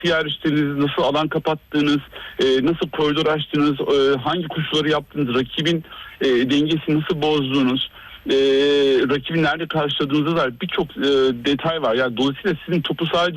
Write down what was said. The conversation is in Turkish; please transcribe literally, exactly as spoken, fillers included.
yerleştirdiniz, nasıl alan kapattınız, e, nasıl koridor açtınız, e, hangi koşuları yaptınız, rakibin e, dengesini nasıl bozdunuz, e, rakibi nerede karşıladığınıza dair birçok e, detay var. Yani dolayısıyla sizin topu sadece